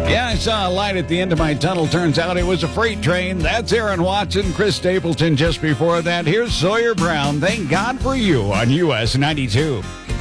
Yeah, I saw a light at the end of my tunnel. Turns out it was a freight train. That's Aaron Watson, Chris Stapleton just before that. Here's Sawyer Brown. Thank God for you on US 92.